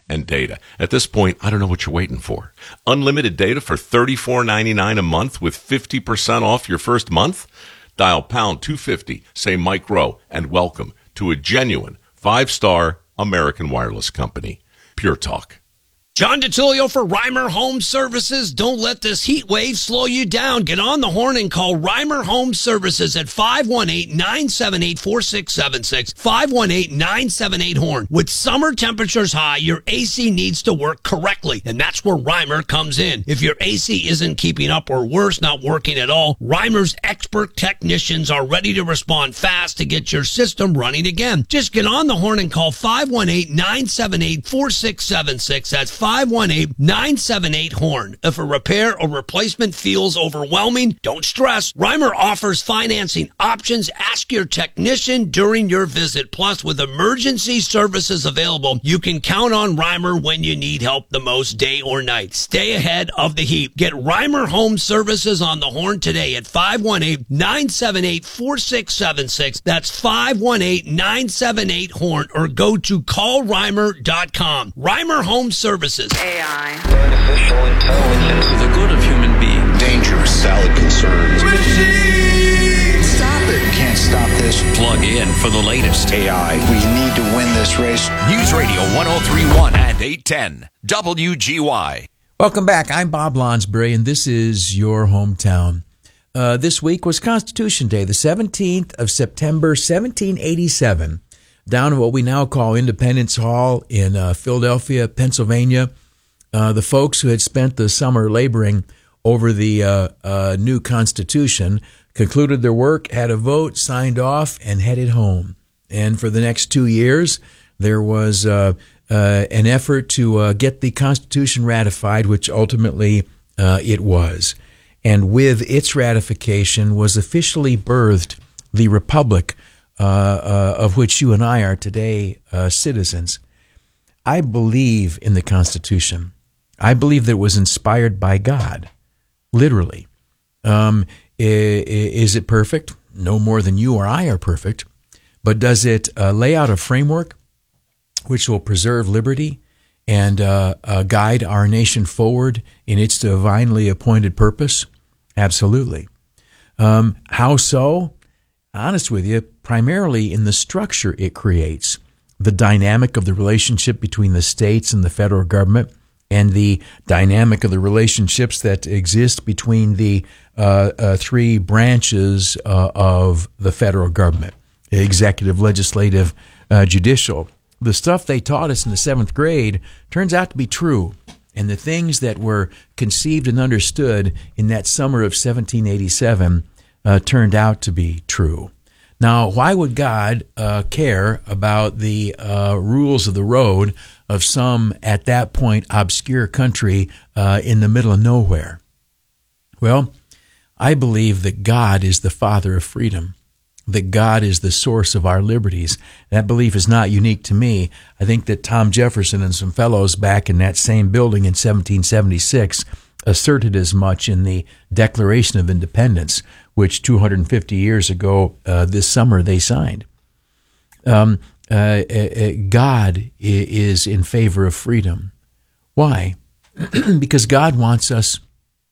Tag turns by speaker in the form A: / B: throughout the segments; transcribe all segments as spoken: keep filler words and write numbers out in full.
A: and data. At this point, I don't know what you're waiting for. Unlimited data for thirty-four ninety-nine a month with fifty percent off your first month? Dial pound two fifty, say Mike Rowe, and welcome to a genuine five-star American wireless company. Pure Talk.
B: John DiTullio for Reimer Home Services. Don't let this heat wave slow you down. Get on the horn and call Reimer Home Services at five one eight, nine seven eight, four six seven six, five one eight, nine seven eight, horn. With summer temperatures high, your A C needs to work correctly, and that's where Reimer comes in. If your A C isn't keeping up or worse, not working at all, Reimer's expert technicians are ready to respond fast to get your system running again. Just get on the horn and call five one eight, nine seven eight, four six seven six. That's five one eight, nine seven eight, horn. If a repair or replacement feels overwhelming, don't stress. Reimer offers financing options. Ask your technician during your visit. Plus, with emergency services available, you can count on Reimer when you need help the most, day or night. Stay ahead of the heat. Get Reimer Home Services on the horn today at five one eight, nine seven eight, four six seven six. That's five one eight, nine seven eight, horn, or go to call reimer dot com. Reimer Home Services.
C: A I.
D: Artificial intelligence. For the good of human beings.
E: Dangerous salad concerns. Machine! Stop it. Can't stop this.
D: Plug in for the latest.
E: A I. We need to win this race.
D: News Radio one oh three point one and eight ten. W G Y.
F: Welcome back. I'm Bob Lonsbury, and this is your hometown. Uh, this week was Constitution Day, the seventeenth of September, seventeen eighty-seven. Down in what we now call Independence Hall in uh, Philadelphia, Pennsylvania. Uh, the folks who had spent the summer laboring over the uh, uh, new Constitution concluded their work, had a vote, signed off, and headed home. And for the next two years, there was uh, uh, an effort to uh, get the Constitution ratified, which ultimately uh, it was. And with its ratification was officially birthed the Republic Uh, uh, of which you and I are today uh, citizens. I believe in the Constitution. I believe that it was inspired by God, literally. Um, is it perfect? No more than you or I are perfect. But does it uh, lay out a framework which will preserve liberty and uh, uh, guide our nation forward in its divinely appointed purpose? Absolutely. Um, how so? Honest with you, primarily in the structure it creates, the dynamic of the relationship between the states and the federal government, and the dynamic of the relationships that exist between the uh, uh, three branches uh, of the federal government, executive, legislative, uh, judicial. The stuff they taught us in the seventh grade turns out to be true. And the things that were conceived and understood in that summer of seventeen eighty-seven Uh, turned out to be true. Now, why would God uh, care about the uh, rules of the road of some, at that point, obscure country uh, in the middle of nowhere? Well, I believe that God is the Father of freedom, that God is the source of our liberties. That belief is not unique to me. I think that Tom Jefferson and some fellows back in that same building in seventeen seventy-six asserted as much in the Declaration of Independence, which two hundred fifty years ago uh, this summer they signed. Um, uh, uh, God is in favor of freedom. Why? Because God wants us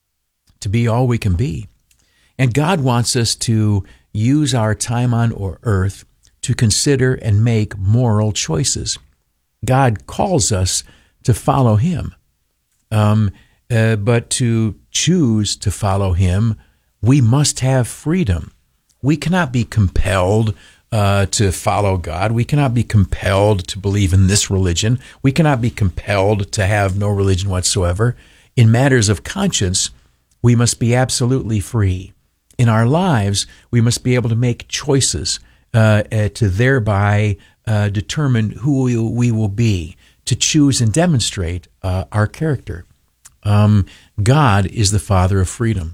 F: to be all we can be. And God wants us to use our time on earth to consider and make moral choices. God calls us to follow Him. Um, uh, but to choose to follow Him, we must have freedom. We cannot be compelled uh, to follow God. We cannot be compelled to believe in this religion. We cannot be compelled to have no religion whatsoever. In matters of conscience, we must be absolutely free. In our lives, we must be able to make choices uh, uh, to thereby uh, determine who we, we will be, to choose and demonstrate uh, our character. Um, God is the Father of freedom.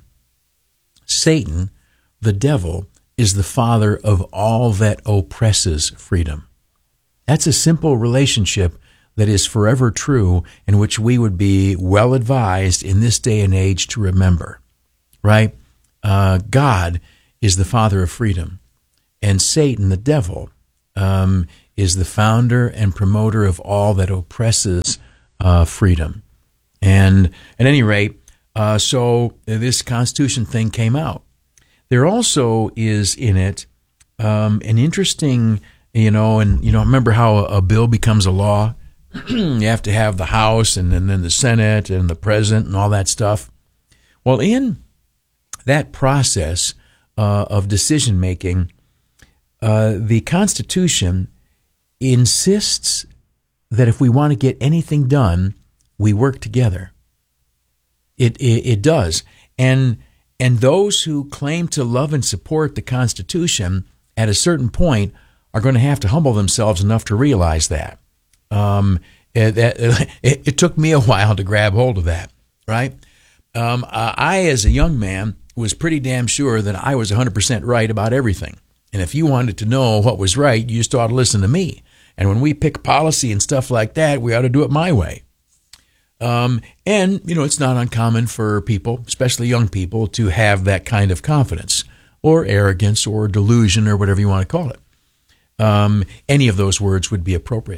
F: Satan, the devil, is the father of all that oppresses freedom. That's a simple relationship that is forever true and which we would be well advised in this day and age to remember, right? Uh, God is the father of freedom, and Satan, the devil, um, is the founder and promoter of all that oppresses uh, freedom. And at any rate, uh, so this Constitution thing came out. There also is in it um, an interesting, you know, and you know, remember how a, a bill becomes a law? You have to have the House and, and then the Senate and the President and all that stuff. Well, in that process uh, of decision making, uh, the Constitution insists that if we want to get anything done, we work together. It, it it does, and and those who claim to love and support the Constitution at a certain point are going to have to humble themselves enough to realize that. Um, it, it, it took me a while to grab hold of that, right? Um, I, as a young man, was pretty damn sure that I was one hundred percent right about everything. And if you wanted to know what was right, you just ought to listen to me. And when we pick policy and stuff like that, we ought to do it my way. Um, and, you know, it's not uncommon for people, especially young people, to have that kind of confidence or arrogance or delusion or whatever you want to call it. Um, any of those words would be appropriate.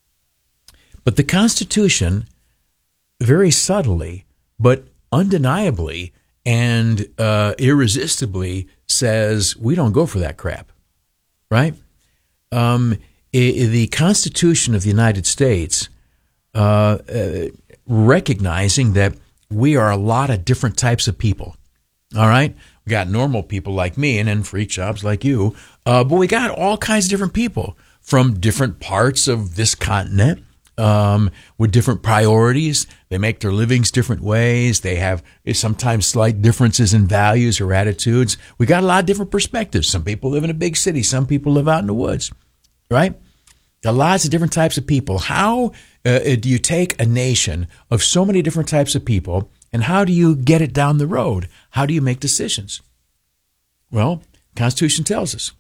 F: But the Constitution, very subtly, but undeniably and uh, irresistibly says we don't go for that crap, right? Um, I- the Constitution of the United States, uh, uh, recognizing that we are a lot of different types of people, all right? We got normal people like me and then freak jobs like you, uh, but we got all kinds of different people from different parts of this continent, Um, with different priorities. They make their livings different ways. They have sometimes slight differences in values or attitudes. We got a lot of different perspectives. Some people live in a big city. Some people live out in the woods, right? There are lots of different types of people. How uh, do you take a nation of so many different types of people, and how do you get it down the road? How do you make decisions? Well, the Constitution tells us.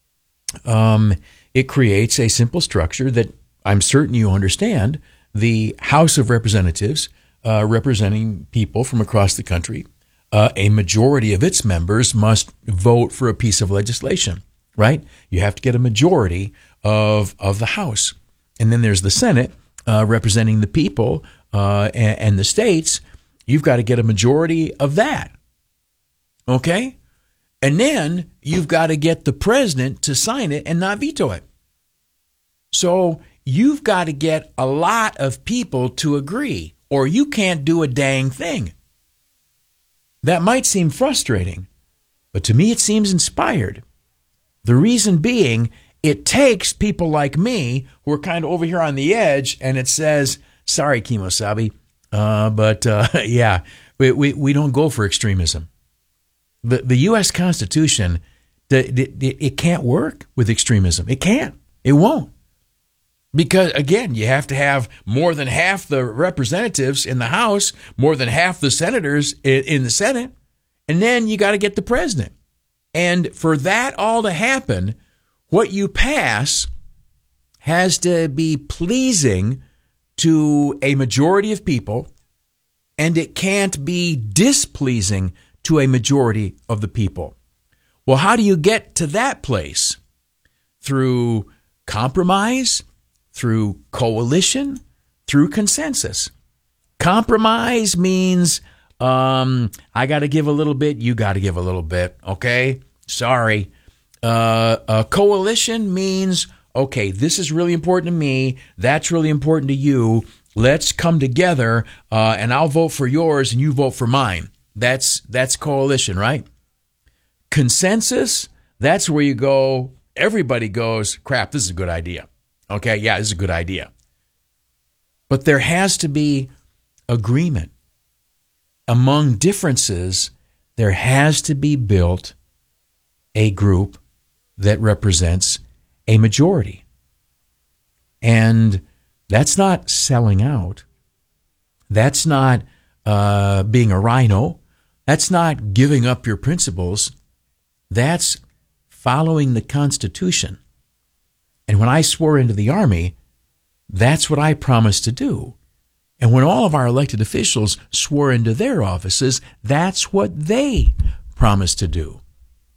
F: Um, it creates a simple structure that I'm certain you understand. The House of Representatives, uh, representing people from across the country, uh, a majority of its members must vote for a piece of legislation, right? You have to get a majority of of the House. And then there's the Senate, uh, representing the people uh, and, and the states. You've got to get a majority of that, okay? And then you've got to get the president to sign it and not veto it. So you've got to get a lot of people to agree, or you can't do a dang thing. That might seem frustrating, but to me it seems inspired. The reason being, it takes people like me who are kind of over here on the edge, and it says, sorry, Kimosabe, uh, but uh, yeah, we, we, we don't go for extremism. The, the U S Constitution, the, the, it can't work with extremism. It can't. It won't. Because, again, you have to have more than half the representatives in the House, more than half the senators in the Senate, and then you got to get the president. And for that all to happen, what you pass has to be pleasing to a majority of people, and it can't be displeasing to a majority of the people. Well, how do you get to that place? Through compromise? Through coalition, through consensus. Compromise means um, I got to give a little bit, you got to give a little bit, okay? Sorry. Uh, a coalition means, okay, this is really important to me, that's really important to you, let's come together uh, and I'll vote for yours and you vote for mine. That's, that's coalition, right? Consensus, that's where you go, everybody goes, crap, this is a good idea. Okay, yeah, this is a good idea. But there has to be agreement. Among differences, there has to be built a group that represents a majority. And that's not selling out. That's not uh, being a rhino. That's not giving up your principles. That's following the Constitution. And when I swore into the Army, that's what I promised to do. And when all of our elected officials swore into their offices, that's what they promised to do.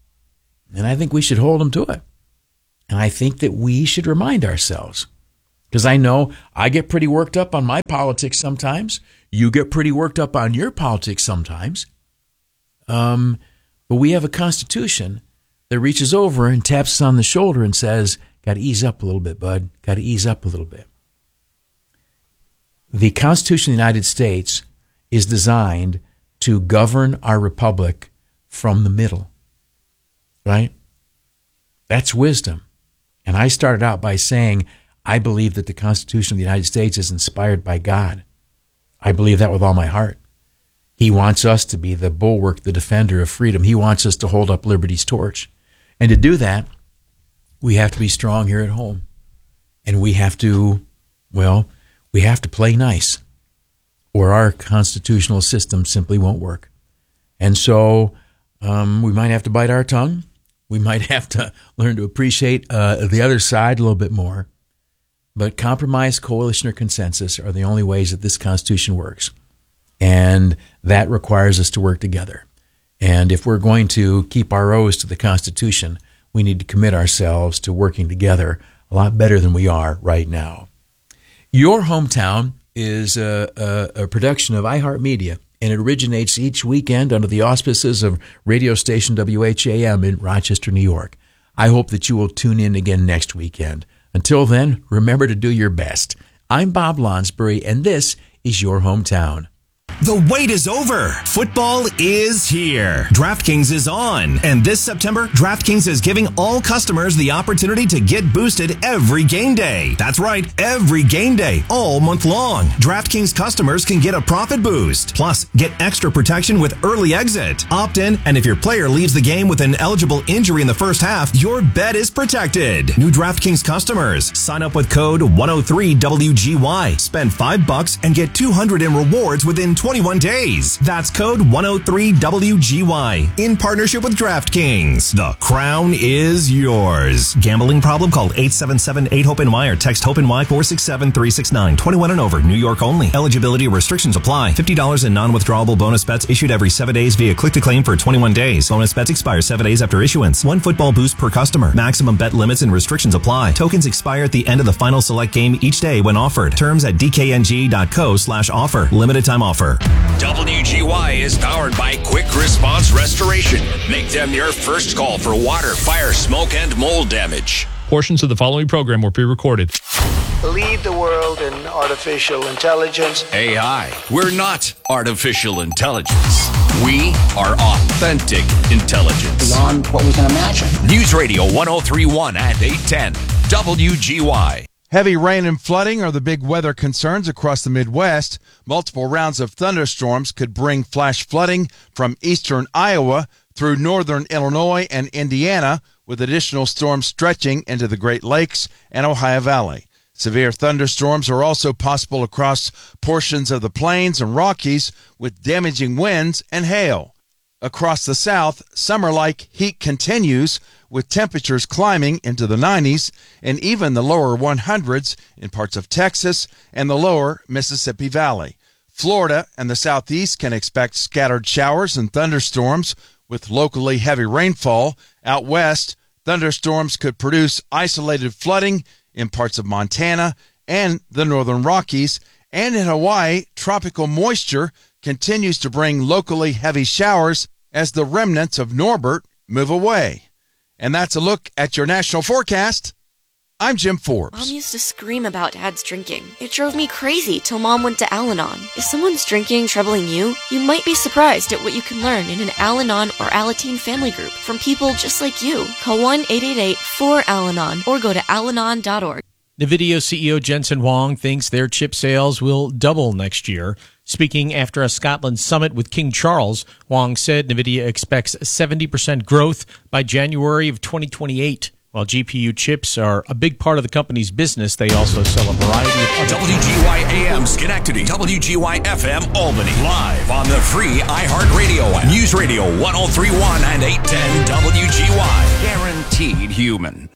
F: And I think we should hold them to it. And I think that we should remind ourselves, Because I know I get pretty worked up on my politics sometimes. You get pretty worked up on your politics sometimes. Um, but we have a Constitution that reaches over and taps us on the shoulder and says, got to ease up a little bit, bud. Got to ease up a little bit. The Constitution of the United States is designed to govern our republic from the middle, right? That's wisdom. And I started out by saying, I believe that the Constitution of the United States is inspired by God. I believe that with all my heart. He wants us to be the bulwark, the defender of freedom. He wants us to hold up liberty's torch. And to do that, we have to be strong here at home. And we have to, well, we have to play nice, or our constitutional system simply won't work. And so um, we might have to bite our tongue. We might have to learn to appreciate uh, the other side a little bit more. But compromise, coalition, or consensus are the only ways that this Constitution works. And that requires us to work together. And if we're going to keep our oaths to the Constitution, we need to commit ourselves to working together a lot better than we are right now. Your Hometown is a, a, a production of iHeartMedia, and it originates each weekend under the auspices of radio station W H A M in Rochester, New York. I hope that you will tune in again next weekend. Until then, remember to do your best. I'm Bob Lonsbury, and this is Your Hometown.
C: The wait is over. Football is here. DraftKings is on. And this September, DraftKings is giving all customers the opportunity to get boosted every game day. That's right, every game day, all month long. DraftKings customers can get a profit boost. Plus, get extra protection with early exit. Opt in, and if your player leaves the game with an eligible injury in the first half, your bet is protected. New DraftKings customers, sign up with code one oh three W G Y. Spend five bucks and get two hundred in rewards within twenty-one days. That's code one oh three W G Y in partnership with DraftKings. The crown is yours. Gambling problem? Call eight seven seven eight hope N Y or text HOPE-NY four six seven three six nine. twenty-one and over. New York only. Eligibility restrictions apply. fifty dollars in non-withdrawable bonus bets issued every seven days via click-to-claim for twenty-one days. Bonus bets expire seven days after issuance. One football boost per customer. Maximum bet limits and restrictions apply. Tokens expire at the end of the final select game each day when offered. Terms at d k n g dot co slash offer. Limited time offer.
D: W G Y is powered by Quick Response Restoration. Make them your first call for water, fire, smoke, and mold damage.
G: Portions of the following program were pre-recorded.
H: Lead the world in artificial intelligence.
D: A I. We're not artificial intelligence. We are authentic intelligence.
E: Beyond what we can imagine.
D: News Radio one oh three point one and eight ten. W G Y.
I: Heavy rain and flooding are the big weather concerns across the Midwest. Multiple rounds of thunderstorms could bring flash flooding from eastern Iowa through northern Illinois and Indiana, with additional storms stretching into the Great Lakes and Ohio Valley. Severe thunderstorms are also possible across portions of the Plains and Rockies, with damaging winds and hail. Across the South, summer-like heat continues, with temperatures climbing into the nineties and even the lower hundreds in parts of Texas and the lower Mississippi Valley. Florida and the Southeast can expect scattered showers and thunderstorms with locally heavy rainfall. Out west, thunderstorms could produce isolated flooding in parts of Montana and the northern Rockies. And in Hawaii, tropical moisture continues to bring locally heavy showers as the remnants of Norbert move away. And that's a look at your national forecast. I'm Jim Forbes.
J: Mom used to scream about Dad's drinking. It drove me crazy till Mom went to Al-Anon. If someone's drinking troubling you, you might be surprised at what you can learn in an Al-Anon or Alateen family group from people just like you. Call one eight eight eight four Al-Anon or go to al anon dot org.
G: NVIDIA C E O Jensen Huang thinks their chip sales will double next year. Speaking after a Scotland summit with King Charles, Huang said NVIDIA expects seventy percent growth by January of twenty twenty-eight. While G P U chips are a big part of the company's business, they also sell a variety of other
D: W G Y A M Schenectady, W G Y F M Albany, live on the free iHeartRadio app. News Radio one oh three point one and eight ten W G Y. Guaranteed human.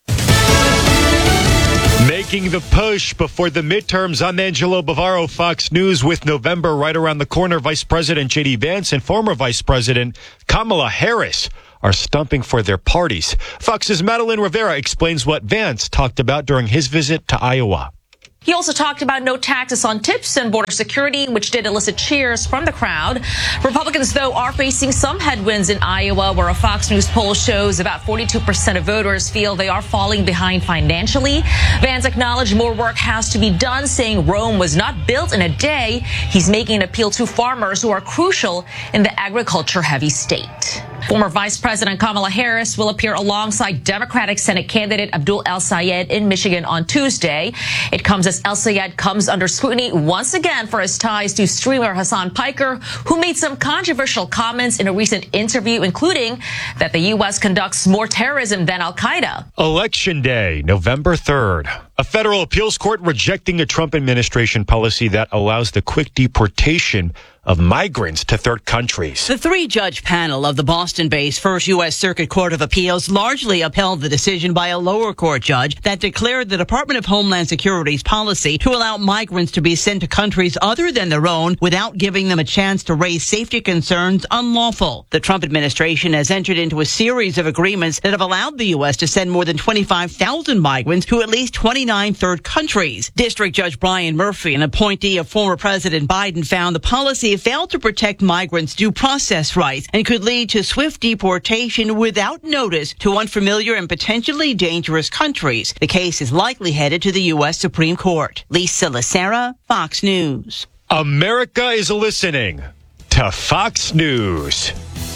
K: Making the push before the midterms, I'm Angelo Bavaro, Fox News. With November right around the corner, Vice President J D Vance and former Vice President Kamala Harris are stumping for their parties. Fox's Madeline Rivera explains what Vance talked about during his visit to Iowa.
L: He also talked about no taxes on tips and border security, which did elicit cheers from the crowd. Republicans, though, are facing some headwinds in Iowa, where a Fox News poll shows about forty-two percent of voters feel they are falling behind financially. Vance acknowledged more work has to be done, saying Rome was not built in a day. He's making an appeal to farmers who are crucial in the agriculture-heavy state. Former Vice President Kamala Harris will appear alongside Democratic Senate candidate Abdul El-Sayed in Michigan on Tuesday. It comes as El-Sayed comes under scrutiny once again for his ties to streamer Hassan Piker, who made some controversial comments in a recent interview, including that the U S conducts more terrorism than Al-Qaeda.
K: Election Day, November third. A federal appeals court rejecting a Trump administration policy that allows the quick deportation of migrants to third countries.
M: The three-judge panel of the Boston-based First U S Circuit Court of Appeals largely upheld the decision by a lower court judge that declared the Department of Homeland Security's policy to allow migrants to be sent to countries other than their own without giving them a chance to raise safety concerns unlawful. The Trump administration has entered into a series of agreements that have allowed the U S to send more than twenty-five thousand migrants to at least twenty-nine third countries. District Judge Brian Murphy, an appointee of former President Biden, found the policy failed to protect migrants' due process rights and could lead to swift deportation without notice to unfamiliar and potentially dangerous countries. The case is likely headed to the U S Supreme Court. Lisa Lacera, Fox News.
K: America is listening to Fox News.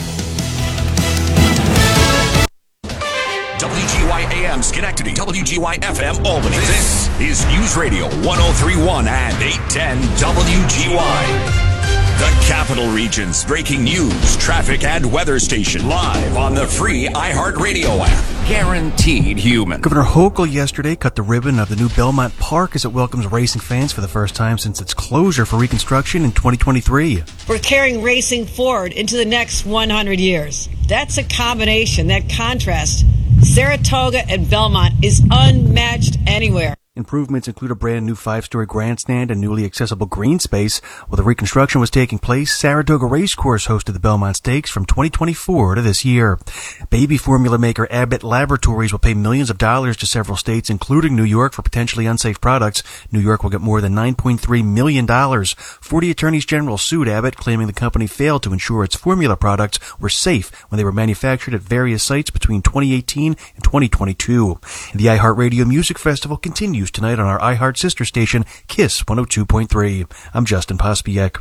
D: W G Y A M Schenectady, W G Y F M Albany. This is News Radio one oh three point one and eight ten W G Y. The Capital Region's breaking news, traffic, and weather station live on the free iHeartRadio app. Guaranteed human.
N: Governor Hochul yesterday cut the ribbon of the new Belmont Park as it welcomes racing fans for the first time since its closure for reconstruction in twenty twenty-three.
O: We're carrying racing forward into the next one hundred years. That's a combination, that contrast. Saratoga and Belmont is unmatched anywhere.
N: Improvements include a brand new five-story grandstand and newly accessible green space. While the reconstruction was taking place, Saratoga Racecourse hosted the Belmont Stakes from twenty twenty-four to this year. Baby formula maker Abbott Laboratories will pay millions of dollars to several states, including New York, for potentially unsafe products. New York will get more than nine point three million dollars. Forty attorneys general sued Abbott, claiming the company failed to ensure its formula products were safe when they were manufactured at various sites between twenty eighteen and twenty twenty-two. The iHeartRadio Music Festival continues tonight on our iHeart sister station, KISS one oh two point three. I'm Justin Pospiek.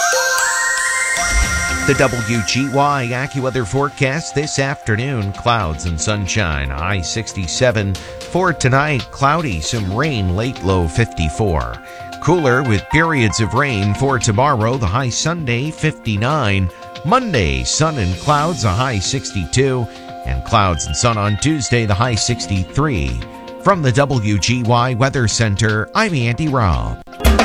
P: The W G Y AccuWeather forecast this afternoon, clouds and sunshine, high sixty-seven. For tonight, cloudy, some rain, late low fifty-four. Cooler with periods of rain for tomorrow, the high Sunday, fifty-nine. Monday, sun and clouds, a high sixty-two. And clouds and sun on Tuesday, the high sixty-three. From the W G Y Weather Center, I'm Andy Robb.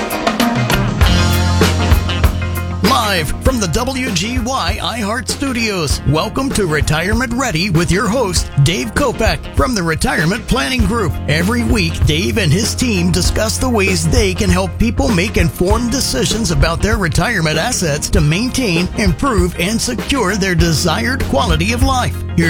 Q: Live from the W G Y iHeart Studios, welcome to Retirement Ready with your host, Dave Kopak from the Retirement Planning Group. Every week, Dave and his team discuss the ways they can help people make informed decisions about their retirement assets to maintain, improve, and secure their desired quality of life. Here's